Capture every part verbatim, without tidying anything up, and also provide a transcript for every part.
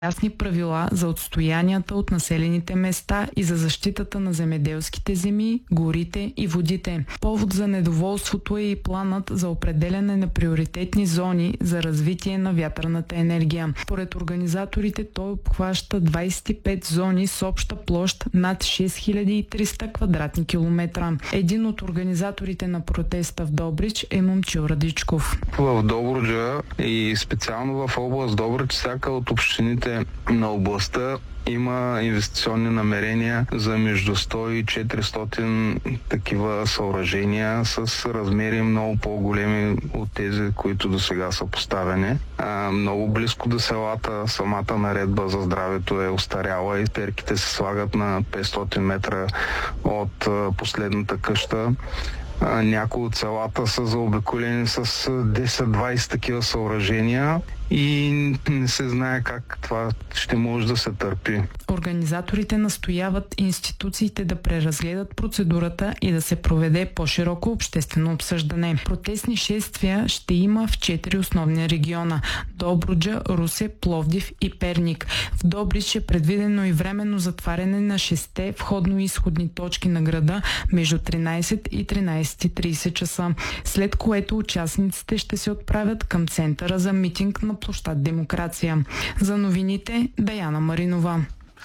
ясни правила за отстоянията от населените места и за защитата на земеделските земи, горите и водите. Повод за недоволството е и планът за определяне на приоритетни зони за развитие на вятърната енергия. Поред организаторите той обхваща двадесет и пет зони с обща площ над шест хиляди и триста квадратни километра. Един от организаторите на протеста в Добрич е Момчил Радичков. В Добруджа и специално в област Добрич, всяка от общините на областта има инвестиционни намерения за между сто и четиристотин такива съоръжения с размери много по-големи от тези, които до сега са поставени. А, много близко до селата, самата наредба за здравето е остаряла и перките се слагат на петстотин метра от а, последната къща. А, някои от селата са заобиколени с десет-двадесет такива съоръжения и не се знае как това ще може да се търпи. Организаторите настояват институциите да преразгледат процедурата и да се проведе по-широко обществено обсъждане. Протестни шествия ще има в четири основни региона – Добруджа, Русе, Пловдив и Перник. В Добрич е предвидено и временно затваряне на шестте входно-изходни точки на града между тринадесет и тринадесет и тридесет часа, след което участниците ще се отправят към центъра за митинг на площад Демокрация. За новините Даяна Маринова.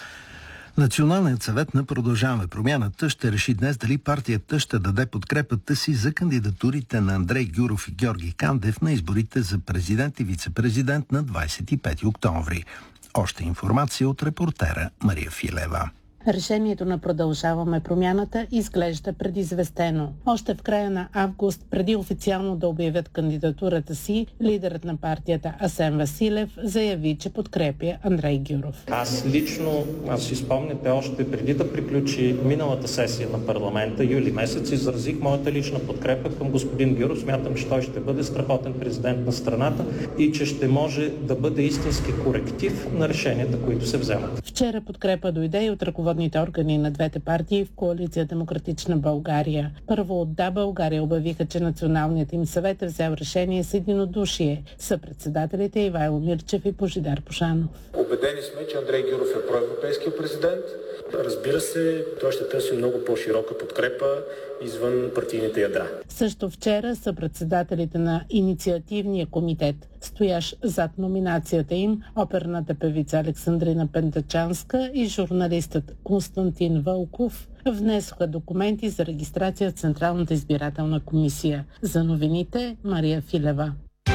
Националният съвет на Продължаваме промяната ще реши днес дали партията ще даде подкрепата си за кандидатурите на Андрей Гюров и Георги Кандев на изборите за президент и вице-президент на двадесет и пети октомври. Още информация от репортера Мария Филева. Решението на Продължаваме промяната изглежда предизвестено. Още в края на август, преди официално да обявят кандидатурата си, лидерът на партията Асен Василев заяви, че подкрепя Андрей Гюров. Аз лично, аз си спомняте, още преди да приключи миналата сесия на парламента, юли месец, изразих моята лична подкрепа към господин Гюров. Смятам, че той ще бъде страхотен президент на страната и че ще може да бъде истински коректив на решенията, които се вземат. Вчера подкрепа дойде и от ръководните органи на двете партии в коалиция Демократична България. Първо от Да, България обявиха, че националният им съвет е взел решение с единодушие. Съпредседателите Ивайло Мирчев и Божидар Божанов. Убедени сме, че Андрей Гюров е проевропейския президент. Разбира се, той ще търси много по-широка подкрепа извън партийните ядра. Също вчера съпредседателите на инициативния комитет, стоящ зад номинацията им, оперната певица Александрина Пентачанска и журналистът Константин Вълков, внесоха документи за регистрация в Централната избирателна комисия. За новините Мария Филева.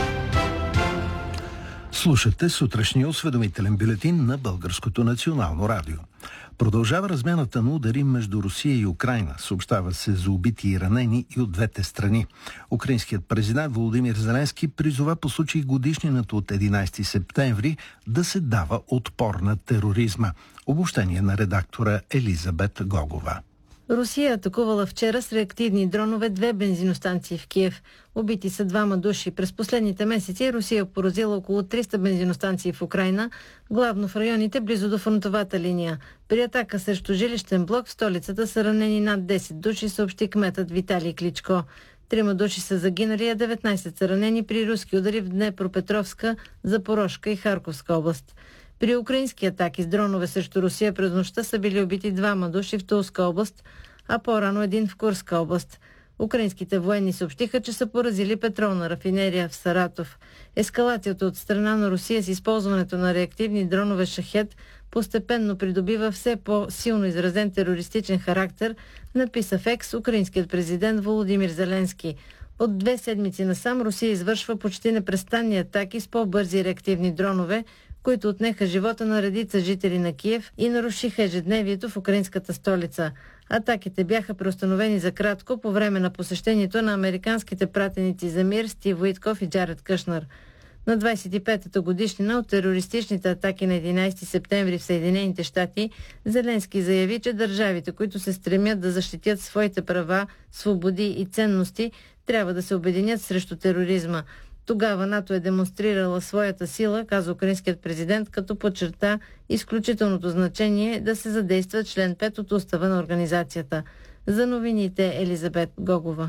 Слушате сутрешния осведомителен бюлетин на Българското национално радио. Продължава размяната на удари между Русия и Украйна. Съобщава се за убити и ранени и от двете страни. Украинският президент Володимир Зеленски призова по случай годишнината от единадесети септември да се дава отпор на тероризма. Обобщение на редактора Елизабет Гогова. Русия атакувала вчера с реактивни дронове две бензиностанции в Киев. Убити са двама души. През последните месеци Русия поразила около триста бензиностанции в Украйна, главно в районите близо до фронтовата линия. При атака срещу жилищен блок в столицата са ранени над десет души, съобщи кметът Виталий Кличко. Трима души са загинали, а деветнадесет са ранени при руски удари в Днепропетровска, Запорожка и Харковска област. При украински атаки с дронове срещу Русия през нощта са били убити двама души в Тулска област, а по-рано един в Курска област. Украинските военни съобщиха, че са поразили петролна рафинерия в Саратов. Ескалацията от страна на Русия с използването на реактивни дронове Шахед постепенно придобива все по-силно изразен терористичен характер, написа в Екс украинският президент Володимир Зеленски. От две седмици насам Русия извършва почти непрестанни атаки с по-бързи реактивни дронове, които отнеха живота на редица жители на Киев и нарушиха ежедневието в украинската столица. Атаките бяха преустановени за кратко по време на посещението на американските пратеници за мир Стив Уитков и Джаред Къшнър. На двадесет и петата годишнина от терористичните атаки на единадесети септември в Съединените щати, Зеленски заяви, че държавите, които се стремят да защитят своите права, свободи и ценности, трябва да се обединят срещу тероризма. Тогава НАТО е демонстрирала своята сила, каза украинският президент, като подчерта изключителното значение да се задейства член пет от устава на организацията. За новините Елизабет Гогова.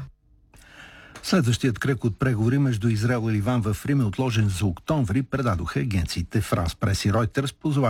Следващият кръг от преговори между Израел и Ливан в Рим е отложен за октомври, предадоха агенциите Франс Прес и Ройтерс,